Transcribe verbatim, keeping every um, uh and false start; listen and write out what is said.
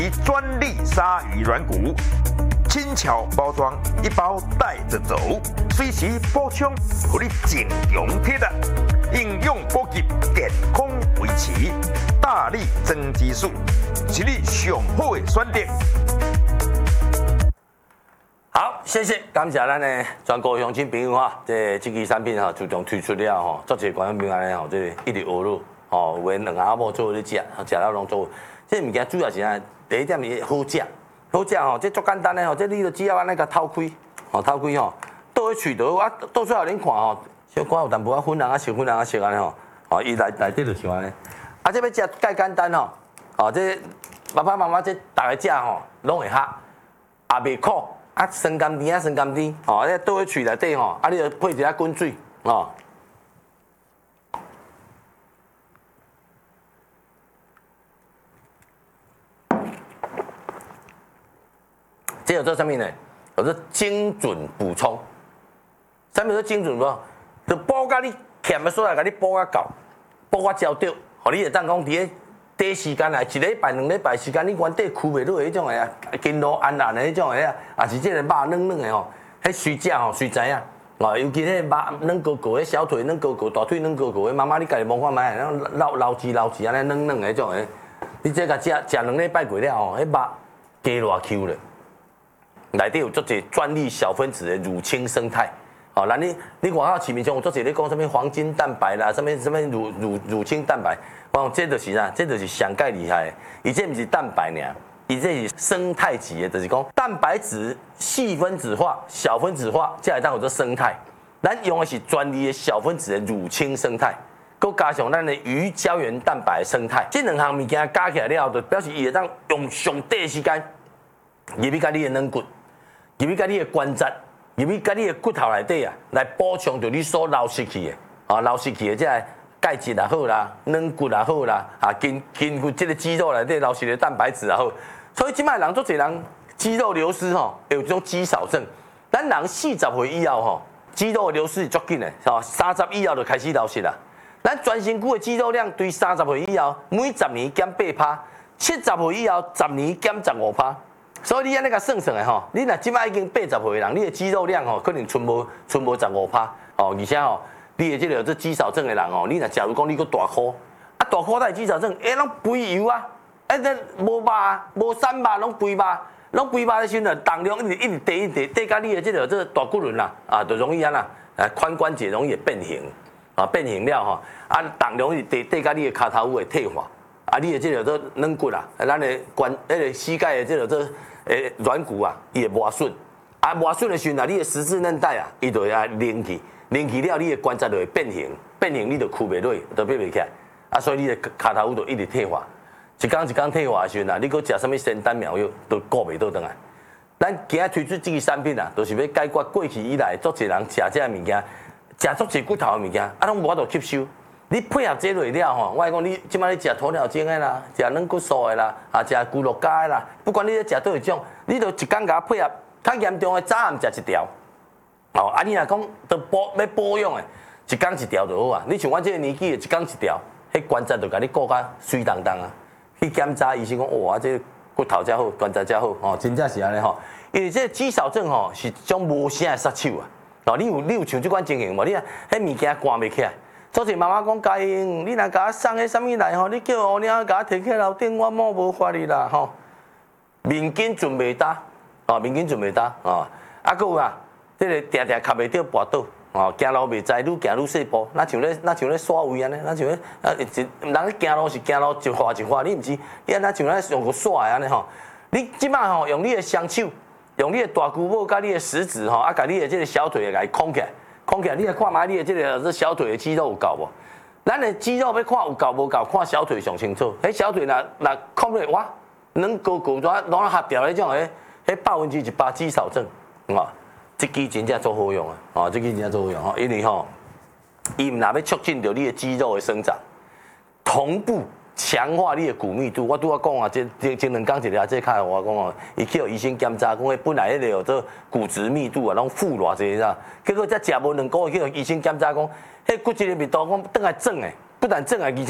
专利鲨鱼软骨，轻巧包装，一包带着走，随时补充，让你整容贴的。应用补给，健康维持，大力增肌素，是你上好的选择。 好，谢谢，感谢咱的全国乡亲朋友哈，这这支产品哈，自从推出了吼，做些观众朋友咧吼，这一直学路吼，有两个阿婆做咧食，食了拢做。这物件主要是啊，第一点是好食，好食吼，这足简单的吼，这你就只要安尼甲偷开，吼偷开吼，倒去喙倒啊，倒出来恁看吼，小可有淡薄仔粉红啊、小粉红啊色安尼吼，吼伊内内底就是安尼。啊，这要食介简单吼，哦，这爸爸妈妈这大家食吼，拢会合，也袂苦。啊，酸甘甜啊，酸甘甜，哦，你倒喺喙内底吼，啊，你就配一下滚水，哦。这有做什么呢？有做精准补充。什么叫精准补充？就补甲你欠的所在，甲你补甲够，补甲焦掉，互你会当讲伫咧短时间内，一礼拜、两礼拜时间，你原底枯袂落迄种的啊，筋络暗暗的迄种的啊，也是这个肉软软的吼，迄随食吼随知影，哦，尤其迄肉软高高，迄小腿软高高，大腿软高高，迄妈妈你家己摸看觅，那老老子老子安尼软软的迄种的，你这甲食食两礼拜过了吼，迄肉加偌 Q 咧，内底有足侪专利小分子的乳清生态。哦，那你你外口市面上有做者咧讲什么黄金蛋白啦，什么什么乳乳乳清蛋白，我讲这就是啥？这就是上介厉害的。伊这不是蛋白尔，伊这是生态级的，就是讲蛋白质细分子化、小分子化，才会当有做生态。咱用的是专利的小分子的乳清生态，佮加上咱的鱼胶原蛋白的生态，这两项物件加起来了后，就表示伊会当用上短时间入去甲你的软骨，入去甲你的关节。入去甲你的骨头内底啊，来补充着你所流失去的，啊，流失去的这个钙质也好啦，软骨也好啦，啊，筋筋骨这个肌肉内底流失的蛋白质也好，所以即摆人做侪人肌肉流失吼，会有这种肌少症。咱人四十岁以后吼，肌肉流失是足紧的，吼，三十以后就开始流失啦。咱全身躯的肌肉量对三十岁以后每十年减八趴，七十岁以后十年减十五趴。所以你安尼甲算算的吼，你若即摆已经八十岁人，你的肌肉量吼可能剩无剩无十五趴哦，而且吼，你的这个这肌少症的人吼，你若假如讲你个大块，啊大块带肌少症，哎，拢肥油啊，哎，这无肉啊，无瘦肉，拢肥肉，拢肥肉的时阵，重量一直一直低一直低，甲你的这个这个大骨轮啦，啊，就容易安啦，啊，髋关节容易变形，啊，变形了吼，啊，重量一直低低甲你的骹头会退化，啊，你的这个这软骨啦，咱的关那个膝盖的这个这。诶，软骨啊，伊会磨损，啊磨损的时阵啊，你的十字韧带啊，伊就会啊拧去，拧去了，你的关节就会变形，变形你就屈袂落，就变袂起来，啊，所以你的骹头就一直退化，一天一天退化的时阵啊，你搁食什么仙丹妙药都顾袂倒转来。咱今仔推出这个产品啊，就是要解决过去以来足侪人食这物件，食足侪骨头的物件，啊，拢无法度吸收。你配合这类了吼，我讲你即摆你食鸵鸟精的啦，食软骨素的啦，啊食咕噜咖的啦，不管你咧食倒一种，你都一天甲配合，较严重的早暗食一条，哦，啊你若讲都保要保养的，一天一条就好啊。你像我这个年纪的，一天一条，迄关节就甲你顾甲水当当啊。去检查医生讲，哇，这骨头才好，关节才好，哦，真正是安尼吼。因为这肌少症吼是一种无声的杀手啊。哦，你有你有像这款情形无？你啊，迄物件关袂起来。做者妈妈讲家英，你若甲我送迄啥物来吼，你叫乌娘甲我摕起楼顶，我某无法哩啦吼。面筋准袂搭，哦，面筋准袂搭，哦，啊，搁有啊，这个定定卡袂着跋倒，哦，行路袂知，愈行愈细步，那像咧那像咧耍位安尼，那像咧啊，一人咧行路是行路一滑一滑，你毋是，你安那像咧用个耍的安尼吼。你即摆吼用你的双手，用你的大骨母甲你的食指吼，啊，甲你的这个小腿甲伊控起来。控起来，你来看卖你的这个这小腿的肌肉有够无？咱的肌肉要看有够无够，看小腿上清楚。迄小腿若若控落哇，软高高怎拢合掉迄种诶，迄百分之一百肌少症，哦，这支真正做好用啊！哦，这支真正做好用哦，因为吼，伊毋若要促进着你的肌肉的生长，同步强化你的骨密度。我拄仔讲啊，这这前两工一个这较我讲哦，伊去互医生检查，讲迄本来迄个做骨质密度啊，拢负偌济啦。结果才食无两个月，去互医生检查讲，迄骨质的密度讲倒来正诶，不但正诶，而且